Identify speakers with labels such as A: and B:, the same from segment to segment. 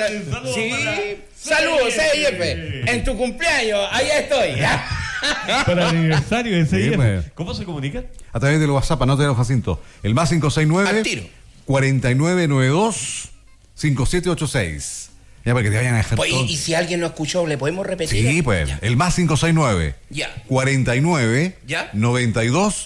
A: Sí, saludos, CIF. En tu cumpleaños, allá estoy.
B: Para el aniversario de CIF.
C: Pues.
B: ¿Cómo se comunican?
C: A través del WhatsApp, anótelo, Jacinto. El más 569
A: Al tiro.
C: 4992 5786. Ya, para que te vayan a dejar
A: Pues,
C: todo.
A: y si alguien no escuchó, ¿le podemos repetir?
C: Sí, pues.
A: Ya.
C: El más 569
A: Ya.
C: 49
A: Ya.
C: 92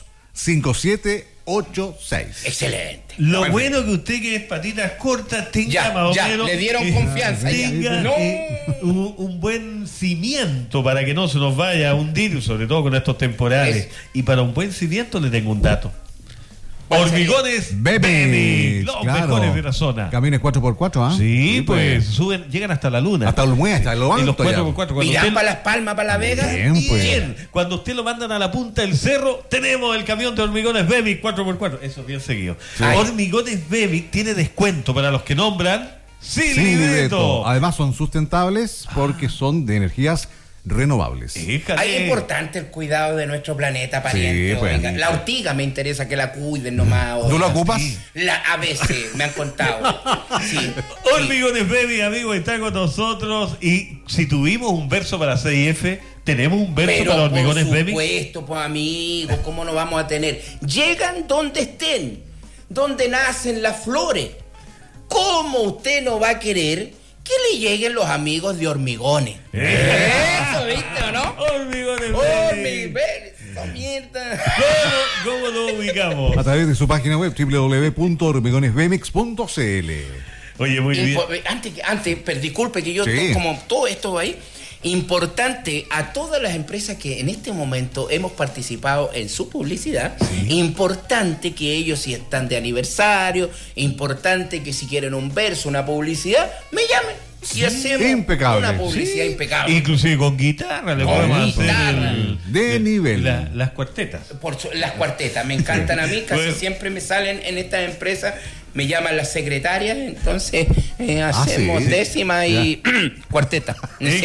C: 5786.
A: Excelente.
B: Lo bueno que usted, que es patitas cortas, tenga
A: Ya,
B: más o
A: ya,
B: menos.
A: le dieron confianza, ya.
B: Tenga
A: No.
B: un buen cimiento para que no se nos vaya a hundir, sobre todo con estos temporales. Y para un buen cimiento le tengo un dato.
A: ¿Cuál
B: Hormigones
C: Baby.
B: los mejores de la zona.
C: Camiones 4x4, ¿ah?
B: Sí, pues suben, llegan hasta la luna.
C: Hasta Olmué, hasta lo
B: Y los
C: alto ya.
B: 4x4. Cuando
A: ¿Irán
B: usted,
A: para Las Palmas, para La Vega?
C: Bien, pues.
B: bien, cuando usted lo mandan a la punta del cerro, tenemos el camión de Hormigones Baby 4x4. Eso bien seguido.
A: Sí.
B: Hormigones Baby tiene descuento para los que nombran sin
C: Sin
B: libreto.
C: libreto. Además son sustentables porque son de energías renovables.
B: Híjale.
A: Es importante el cuidado de nuestro planeta, pariente.
C: Sí, pues.
A: Oiga. La ortiga me interesa que la cuiden nomás.
C: ¿Tú
A: oiga.
C: la ocupas?
A: Sí. A veces, me han contado. Sí.
B: Hormigones Baby, amigo, está con nosotros. Y si tuvimos un verso para CIF, tenemos un verso
A: Pero
B: para Hormigones
A: por
B: Baby.
A: supuesto, pues amigos, ¿cómo no vamos a tener? Llegan donde estén, donde nacen las flores. ¿Cómo usted no va a querer que le lleguen los amigos de Hormigones? Eso, ¿viste o no?
B: Hormigones Baby.
A: Hormigones, esa mierda.
B: ¿Cómo lo ubicamos?
C: A través de su página web www.hormigonesbemix.cl.
B: Oye, muy bien.
A: Antes, disculpe que yo
C: Sí.
A: como todo esto ahí. Importante a todas las empresas que en este momento hemos participado en su publicidad, importante que ellos, si están de aniversario, importante que si quieren un verso, una publicidad, me llamen y hacemos
C: impecable.
A: una publicidad
B: Sí.
A: impecable.
B: Inclusive con guitarra le
A: Con
B: podemos
A: guitarra.
B: hacer
C: De nivel.
B: las cuartetas.
A: Las cuartetas me encantan a mí, casi
B: Bueno.
A: siempre me salen en estas empresas, me llaman las secretarias, entonces hacemos
C: sí.
A: décima y cuarteta. Sí.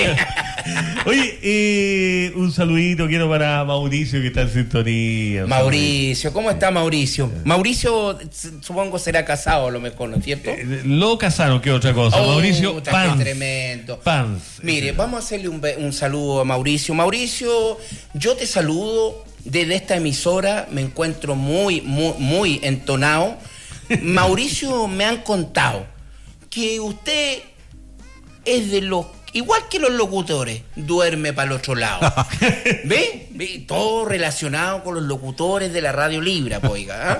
B: Oye, un saludito quiero para Mauricio, que está en sintonía.
A: Mauricio, ¿cómo está Mauricio? Mauricio, supongo será casado a lo mejor, ¿no es cierto?
B: Lo casaron, que otra cosa.
A: Oh,
B: Mauricio
A: puta,
B: Pans.
A: qué tremendo.
B: Pans.
A: Mire, vamos a hacerle un saludo a Mauricio. Mauricio, yo te saludo desde esta emisora, me encuentro muy entonado. Mauricio, me han contado que usted es de los, igual que los locutores, duerme para el otro lado. ¿Ve? Todo relacionado con los locutores de la Radio Libra, pues, oiga.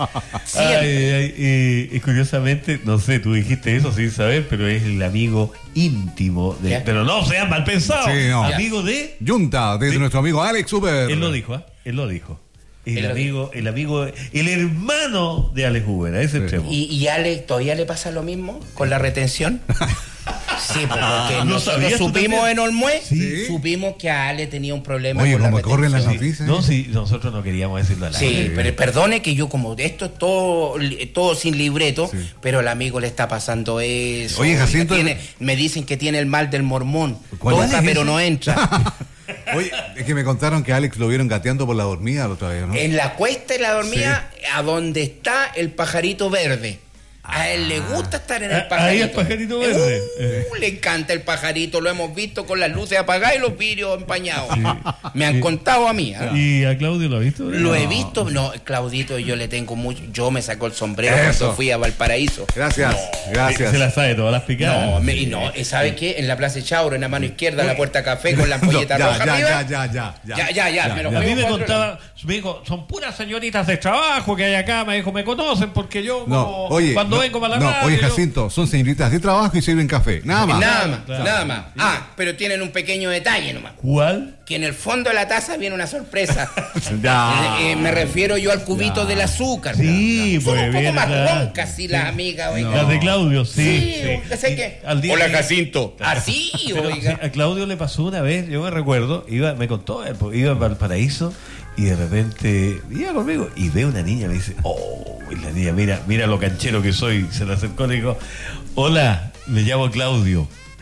B: Y curiosamente, no sé, tú dijiste eso sin saber, pero es el amigo íntimo de.
A: ¿Ya?
B: Pero no sean mal pensados.
C: Sí, no.
B: Amigo de.
C: Yunta, desde nuestro amigo Alex Uber.
B: Él lo dijo, ¿ah? Él lo dijo. El
A: Él lo
B: amigo, el hermano de Alex Uber, a ese extremo.
A: ¿Y Alex todavía le pasa lo mismo con la retención? Sí, porque
B: ¿No
A: nosotros
B: sabías tú
A: supimos
B: también?
A: en Olmué,
C: Sí.
A: supimos que Ale tenía un problema
C: Oye,
A: con la
C: como corren las
A: retención.
C: noticias.
B: No, sí, nosotros no queríamos decirlo al aire.
A: Sí, pero perdone que yo como esto es todo sin libreto,
C: Sí.
A: pero al amigo le está pasando eso.
C: Oye, Jacinto,
A: me dicen que tiene el mal del mormón.
C: ¿Cuál
A: Toca,
C: es
A: pero
C: ese?
A: no entra.
C: Oye, es que me contaron que Alex lo vieron gateando por la dormida la otra vez, ¿no?
A: En la cuesta y la dormida, a donde está el pajarito verde. A él le gusta estar en el pajarito.
B: Ahí el pajarito verde.
A: Le encanta el pajarito, lo hemos visto con las luces apagadas y los vidrios empañados. Me han contado a mí. ¿Ah?
B: ¿Y a Claudio lo ha visto?
A: Lo he visto, no, Claudito, yo le tengo mucho, yo me saco el sombrero
C: Eso.
A: cuando fui a Valparaíso.
C: Gracias, gracias.
B: Se la sabe todas las picadas.
A: ¿Sabe qué? En la Plaza Chauro, en la mano izquierda, la puerta café con la ampolleta roja arriba.
C: Ya,
A: me lo
B: A mí
A: juego
B: me
A: para otro
B: contaba, me dijo, son puras señoritas de trabajo que hay acá, me dijo, me conocen porque yo
C: No,
B: como,
C: oye,
B: cuando
C: no,
B: vengo para la
C: no,
B: radio.
C: oye, Jacinto, son señoritas de trabajo y sirven café. Nada más.
A: Nada más. Ah, pero tienen un pequeño detalle nomás.
B: ¿Cuál?
A: Que en el fondo de la taza viene una sorpresa.
C: Ya.
A: Me refiero yo al cubito del azúcar.
B: Sí,
A: Son
B: pues
A: un poco
B: viene
A: más
B: la-
A: roncas, sí, las amigas, oiga.
B: Las de Claudio, sí.
A: ¿sé
B: Y
A: qué?
B: al día
A: Hola,
B: que-
A: Jacinto. Así,
B: Pero,
A: oiga.
B: sí, a Claudio le pasó una vez, yo me recuerdo, me contó, iba a Valparaíso y de repente iba conmigo y ve una niña, me dice, oh, y la niña, mira lo canchero que soy, se le acercó y le dijo, hola, me llamo Claudio.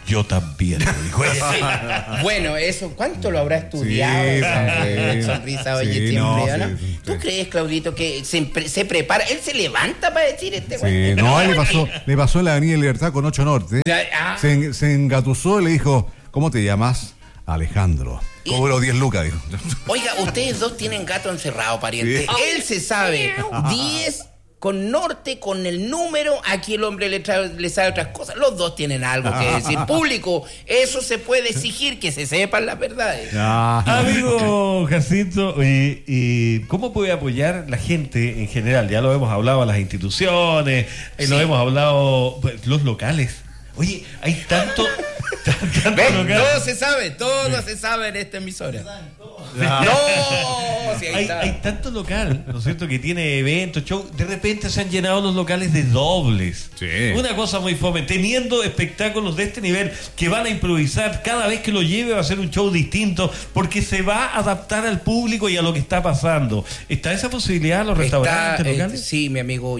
B: yo también, le dijo ella.
A: Bueno, eso, ¿cuánto lo habrá estudiado?
C: Sí,
A: Esa
C: sí.
A: sonrisa, oye,
C: Sí,
A: siempre,
C: no,
A: ¿no?
C: sí,
A: ¿Tú
C: sí.
A: crees, Claudito, que se prepara? Él se levanta para decir este
C: Sí, no, le pasó en la Avenida Libertad con 8 Norte.
A: Ah.
C: Se engatusó y le dijo, ¿cómo te llamas? Alejandro. Cobró 10 lucas, dijo.
A: Oiga, ustedes dos tienen gato encerrado, pariente.
C: Sí.
A: Él se sabe 10 con norte, con el número. Aquí el hombre le sabe otras cosas. Los dos tienen algo que decir. Público, eso se puede exigir, que se sepan las verdades.
B: Amigo Jacinto, ¿y cómo puede apoyar la gente en general? Ya lo hemos hablado a las instituciones, lo hemos hablado, pues, los locales. Oye, hay tanto
A: ¿Ven?
B: local.
A: Todo se sabe en esta emisora.
B: No,
A: Sí, ahí
B: hay,
A: está.
B: hay tanto local, ¿no es cierto?, que tiene eventos, show. De repente se han llenado los locales de dobles.
C: Sí.
B: Una cosa muy fome, teniendo espectáculos de este nivel que van a improvisar. Cada vez que lo lleve va a ser un show distinto, porque se va a adaptar al público y a lo que está pasando. ¿Está esa posibilidad en los restaurantes locales?
A: Sí, mi amigo,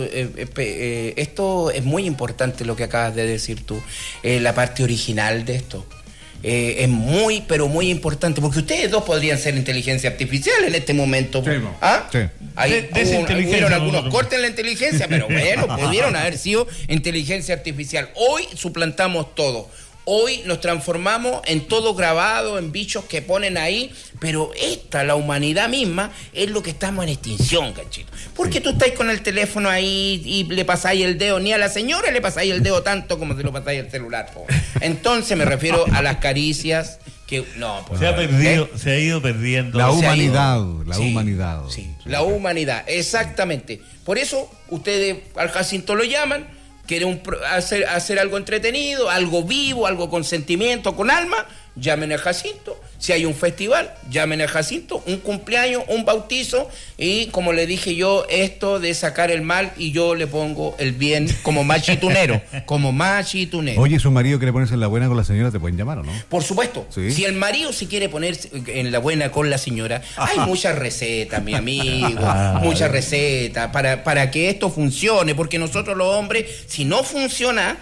A: esto es muy importante lo que acabas de decir tú, la parte original de esto. Es muy, pero muy importante, porque ustedes dos podrían ser inteligencia artificial en este momento.
C: Sí,
A: ¿Ah?
C: sí.
A: Ahí
B: Desinteligencia,
A: hubieron algunos
B: nosotros.
A: cortes en la inteligencia, pero bueno, pudieron haber sido inteligencia artificial. Hoy suplantamos todo. Hoy nos transformamos en todo grabado, en bichos que ponen ahí, pero la humanidad misma, es lo que estamos en extinción, cachito. Porque tú estás con el teléfono ahí y le pasáis el dedo, ni a la señora le pasáis el dedo tanto como se lo pasáis el celular, po. Entonces me refiero a las caricias que... No, pues,
B: Se ha perdido,
A: ¿eh?
B: se ha ido perdiendo.
C: La
A: Se ha
C: humanidad,
A: ido.
C: la
A: Sí,
C: humanidad.
A: Sí, la humanidad, exactamente. Por eso ustedes al Jacinto lo llaman, quieren hacer algo entretenido, algo vivo, algo con sentimiento, con alma, llamen a Jacinto. Si hay un festival, llamen a Jacinto, un cumpleaños, un bautizo, y como le dije yo, esto de sacar el mal y yo le pongo el bien como machitunero, como machitunero.
C: Oye, su marido quiere ponerse en la buena con la señora, ¿te pueden llamar o no?
A: Por supuesto,
C: Sí.
A: si el marido se quiere poner en la buena con la señora, hay muchas recetas, mi amigo, muchas recetas para que esto funcione, porque nosotros los hombres, si no funciona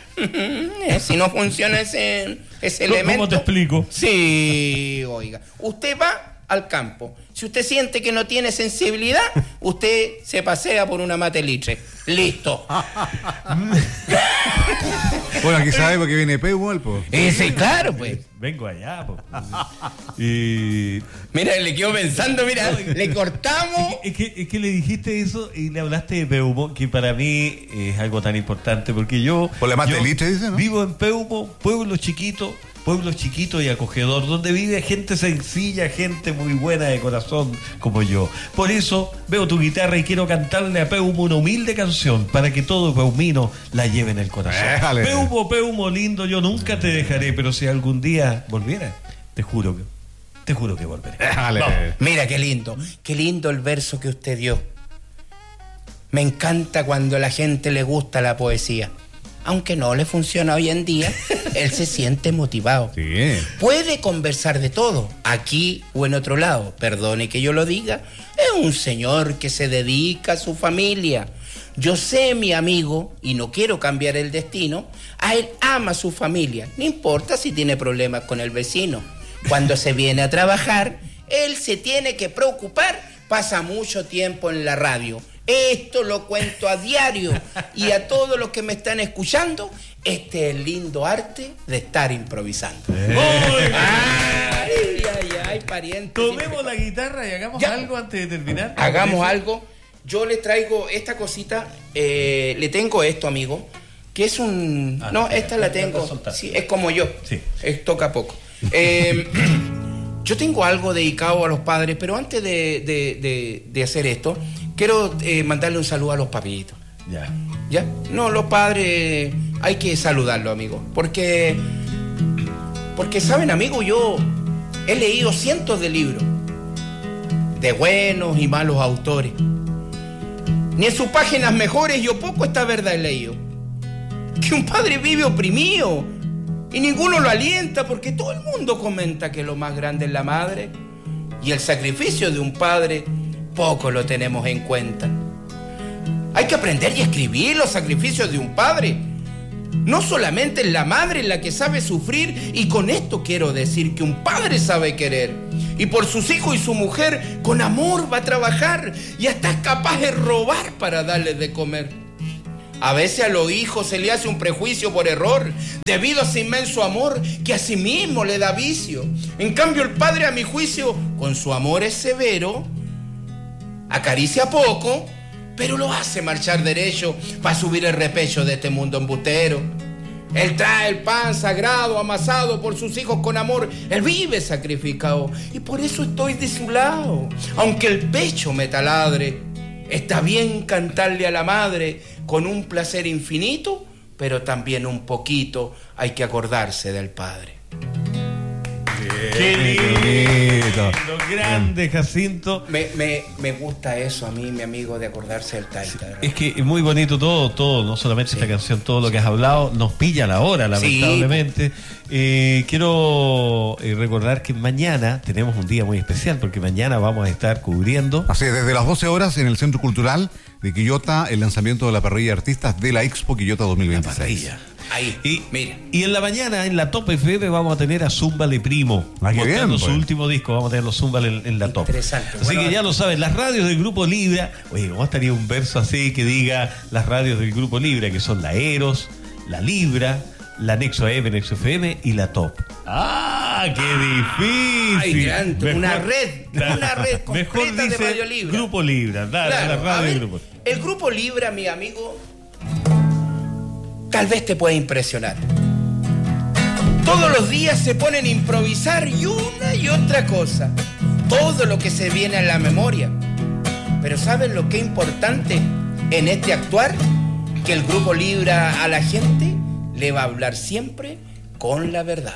A: ese elemento...
B: ¿Cómo te explico?
A: Sí, oiga, usted va al campo, si usted siente que no tiene sensibilidad, usted se pasea por una matelitre, listo.
C: Bueno, aquí sabe porque viene Peumo, po.
A: Ese, claro, pues.
B: Vengo allá, po. Y
A: Mira, le quedo pensando, mira, le cortamos.
B: es que le dijiste eso y le hablaste de Peumo, que para mí es algo tan importante, porque yo...
C: Por la
B: yo
C: Mateliche, dice, ¿no?
B: Vivo en Peumo, pueblo chiquito y acogedor, donde vive gente sencilla, gente muy buena de corazón como yo. Por eso veo tu guitarra y quiero cantarle a Peumo una humilde canción para que todo peumino la lleve en el corazón.
C: Déjale.
B: Peumo lindo, yo nunca te dejaré, pero si algún día volviera, te juro que volveré.
C: Déjale.
B: Vamos.
A: Mira, qué lindo el verso que usted dio. Me encanta cuando a la gente le gusta la poesía. Aunque no le funciona hoy en día, él se siente motivado.
C: Sí.
A: Puede conversar de todo, aquí o en otro lado. Perdone que yo lo diga, es un señor que se dedica a su familia. Yo sé, mi amigo, y no quiero cambiar el destino, a él ama a su familia. No importa si tiene problemas con el vecino. Cuando se viene a trabajar, él se tiene que preocupar, pasa mucho tiempo en la radio. Esto lo cuento a diario, y a todos los que me están escuchando, este es el lindo arte de estar improvisando. Ay, pariente.
B: Tomemos la guitarra y hagamos
A: Ya.
B: algo antes de terminar.
A: Hagamos algo. Yo le traigo esta cosita, le tengo esto, amigo, que es un...
B: Ah,
A: no,
B: espera,
A: esta la
B: espera,
A: tengo.
B: soltar.
A: Sí, es como yo.
B: Sí.
A: Toca poco. Yo tengo algo dedicado a los padres, pero antes de hacer esto, quiero mandarle un saludo a los papitos.
B: Ya.
A: ¿Ya? No, los padres hay que saludarlos, amigo. Porque, ¿saben, amigo? Yo he leído cientos de libros de buenos y malos autores. Ni en sus páginas mejores yo poco esta verdad he leído. Que un padre vive oprimido y ninguno lo alienta, porque todo el mundo comenta que lo más grande es la madre, y el sacrificio de un padre poco lo tenemos en cuenta. Hay que aprender y escribir los sacrificios de un padre, No solamente es la madre la que sabe sufrir, y con esto quiero decir que un padre sabe querer. Y por sus hijos y su mujer, con amor va a trabajar y hasta es capaz de robar para darles de comer. A veces a los hijos se le hace un prejuicio por error, debido a ese inmenso amor que a sí mismo le da vicio. En cambio el padre, a mi juicio, con su amor es severo, acaricia poco, pero lo hace marchar derecho para subir el repecho de este mundo embustero. Él trae el pan sagrado amasado por sus hijos con amor. Él vive sacrificado y por eso estoy de su lado. Aunque el pecho me taladre, está bien cantarle a la madre con un placer infinito, pero también un poquito hay que acordarse del padre.
B: ¡Qué lindo! Grande, Jacinto.
A: Me gusta eso a mí, mi amigo, de acordarse del taita. ¿Verdad?
B: Es que es muy bonito todo, no solamente esta canción, todo lo que has hablado, nos pilla la hora, lamentablemente. Quiero recordar que mañana tenemos un día muy especial, porque mañana vamos a estar cubriendo...
C: Así es, desde las 12 horas en el Centro Cultural de Quillota, el lanzamiento de la parrilla de artistas de la Expo Quillota 2026.
A: Ahí, mira.
B: Y en la mañana, en la Top FM, vamos a tener a Zúmbale Primo. Mostrando su último disco, vamos a tener los Zúmbale en la Top.
A: Interesante.
B: Así que ya lo saben, las radios del Grupo Libra. Oye, ¿cómo estaría un verso así que diga las radios del Grupo Libra? Que son la Eros, la Libra, la Nexo AM, Nexo FM y la Top. ¡Ah, qué difícil!
A: Ay, grande, mejor, una red completa de Radio Libra.
B: Grupo Libra, dale, claro, la radio del Grupo.
A: El Grupo Libra, mi amigo, tal vez te pueda impresionar. Todos los días se ponen a improvisar y una y otra cosa. Todo lo que se viene a la memoria. Pero ¿saben lo que es importante en este actuar? Que el Grupo Libra a la gente le va a hablar siempre con la verdad.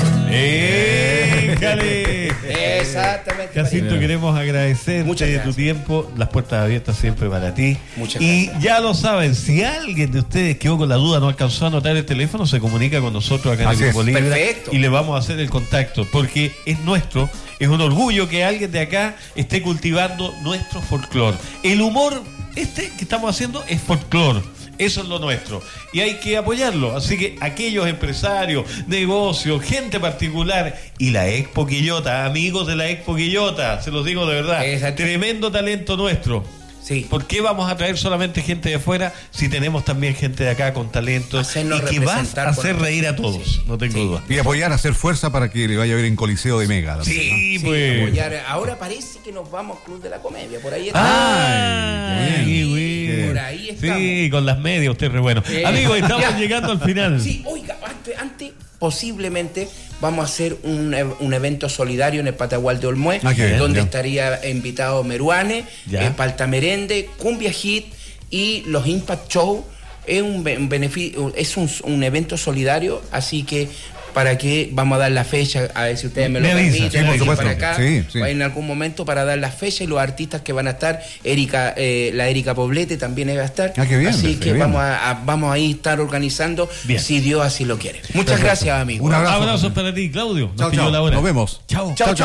B: ¡Éjale!
A: Exactamente.
B: Jacinto, queremos agradecerte de tu tiempo, las puertas abiertas siempre para ti.
A: Muchas
B: y
A: gracias.
B: ya lo saben, si alguien de ustedes quedó con la duda, no alcanzó a anotar el teléfono, se comunica con nosotros acá en el Grupo Libra.
A: Perfecto.
B: Y le vamos a hacer el contacto, porque es nuestro, es un orgullo que alguien de acá esté cultivando nuestro folclore. El humor que estamos haciendo es folclore. Eso es lo nuestro y hay que apoyarlo. Así que aquellos empresarios, negocios, gente particular y la Expo Quillota, amigos de la Expo Quillota, se los digo de verdad, tremendo talento nuestro.
A: Sí.
B: ¿Por qué vamos a traer solamente gente de afuera si tenemos también gente de acá con talento y que vas a hacer reír a todos? Sí. No tengo duda.
C: Y apoyar, hacer fuerza para que le vaya a ver en Coliseo de Mega.
B: Sí,
A: ¿no?
B: pues.
A: Sí, apoyar. Ahora parece que nos vamos al Club de la Comedia. Por ahí está.
B: Por
A: ahí estamos.
B: Sí, con las medias, usted es re bueno. Amigos, estamos llegando al final.
A: Sí, oiga, antes posiblemente vamos a hacer un evento solidario en el Patagual de Olmué, donde estaría invitado Meruane, Paltamerende, Cumbia Hit y los Impact Show. Es un evento solidario, así que para que vamos a dar la fecha, a ver si ustedes me lo permiten, para acá, en algún momento para dar la fecha y los artistas que van a estar, la Erika Poblete también va a estar, así que vamos a ahí estar organizando, si Dios así lo quiere. Muchas gracias, amigos.
C: Un abrazo
B: para ti, Claudio.
C: Chao. Nos vemos.
B: Chao.